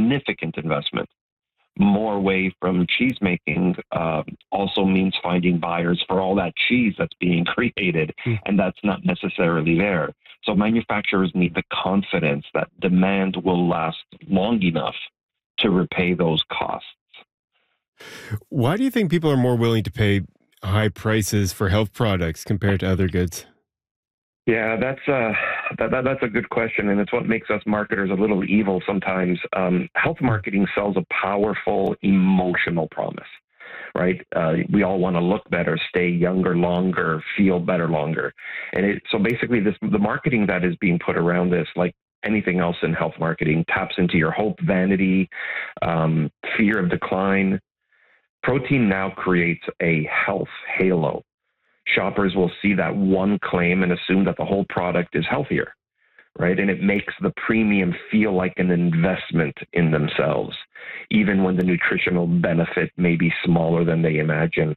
significant investment. More away from cheese making also means finding buyers for all that cheese that's being created, and that's not necessarily there. So manufacturers need the confidence that demand will last long enough to repay those costs. Why do you think people are more willing to pay high prices for health products compared to other goods? Yeah, that's a good question, and it's what makes us marketers a little evil sometimes. Health marketing sells a powerful emotional promise, right? We all want to look better, stay younger longer, feel better longer, and so basically, the marketing that is being put around this, like anything else in health marketing, taps into your hope, vanity, fear of decline. Protein now creates a health halo. Shoppers will see that one claim and assume that the whole product is healthier, right? And it makes the premium feel like an investment in themselves, even when the nutritional benefit may be smaller than they imagine.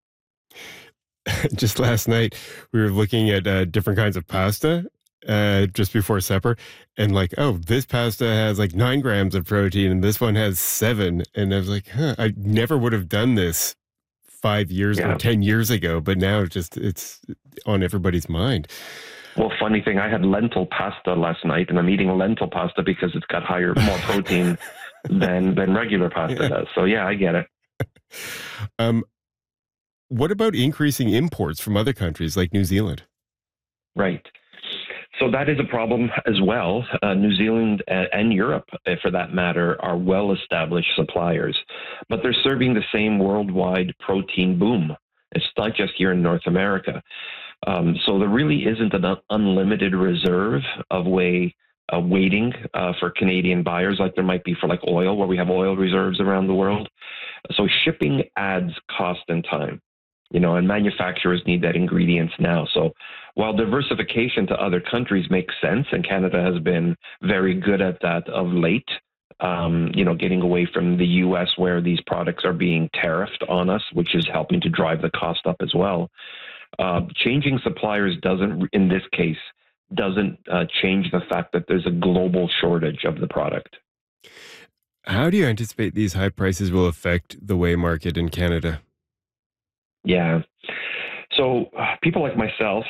Just last night, we were looking at different kinds of pasta just before supper, and like, oh, this pasta has like 9 grams of protein, and this one has 7. And I was like, I never would have done this 5 years or 10 years ago, but now it's on everybody's mind. Well, funny thing, I had lentil pasta last night, and I'm eating lentil pasta because it's got more protein than regular pasta does. So yeah, I get it. What about increasing imports from other countries like New Zealand? Right. So that is a problem as well. New Zealand and Europe, for that matter, are well-established suppliers, but they're serving the same worldwide protein boom. It's not just here in North America. So there really isn't an unlimited reserve of waiting for Canadian buyers like there might be for like oil, where we have oil reserves around the world. So shipping adds cost and time. And manufacturers need that ingredients now. So while diversification to other countries makes sense, and Canada has been very good at that of late, getting away from the U.S. where these products are being tariffed on us, which is helping to drive the cost up as well. Changing suppliers in this case, doesn't change the fact that there's a global shortage of the product. How do you anticipate these high prices will affect the whey market in Canada? Yeah. So people like myself,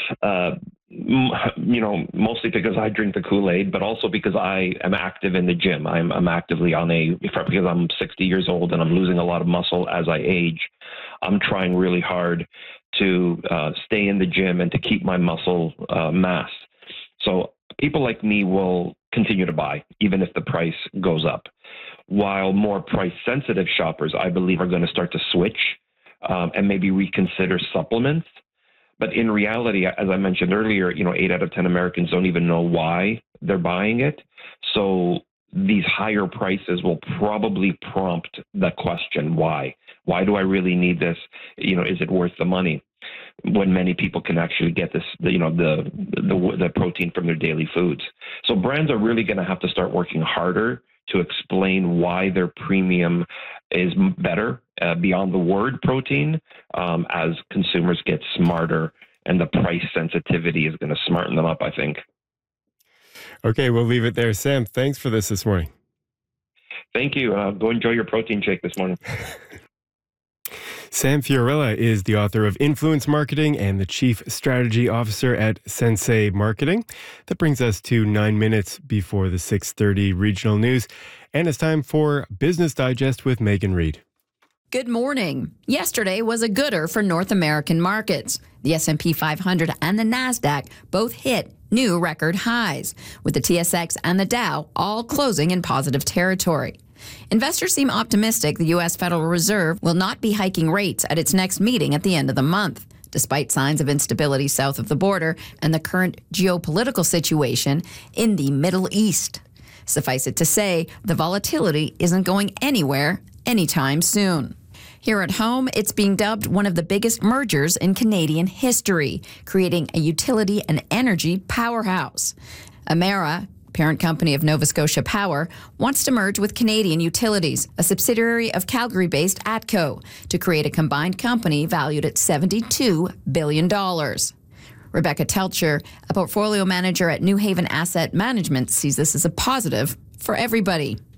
mostly because I drink the Kool-Aid, but also because I am active in the gym. I'm actively because I'm 60 years old and I'm losing a lot of muscle as I age. I'm trying really hard to stay in the gym and to keep my muscle mass. So people like me will continue to buy, even if the price goes up. While more price-sensitive shoppers, I believe, are going to start to switch and maybe reconsider supplements. But in reality, as I mentioned earlier, 8 out of 10 Americans don't even know why they're buying it. So these higher prices will probably prompt the question, why? Why do I really need this? Is it worth the money? When many people can actually get this, the protein from their daily foods. So brands are really going to have to start working harder to explain why their premium is better beyond the word protein as consumers get smarter, and the price sensitivity is going to smarten them up, I think. Okay, we'll leave it there. Sam, thanks for this morning. Thank you. Go enjoy your protein shake this morning. Sam Fiorella is the author of Influence Marketing and the Chief Strategy Officer at Sensei Marketing. That brings us to 9 minutes before the 6:30 regional news. And it's time for Business Digest with Megan Reid. Good morning. Yesterday was a gooder for North American markets. The S&P 500 and the NASDAQ both hit new record highs, with the TSX and the Dow all closing in positive territory. Investors seem optimistic the U.S. Federal Reserve will not be hiking rates at its next meeting at the end of the month, despite signs of instability south of the border and the current geopolitical situation in the Middle East. Suffice it to say, the volatility isn't going anywhere anytime soon. Here at home, it's being dubbed one of the biggest mergers in Canadian history, creating a utility and energy powerhouse. Emera, parent company of Nova Scotia Power, wants to merge with Canadian Utilities, a subsidiary of Calgary-based ATCO, to create a combined company valued at $72 billion. Rebecca Telcher, a portfolio manager at New Haven Asset Management, sees this as a positive for everybody.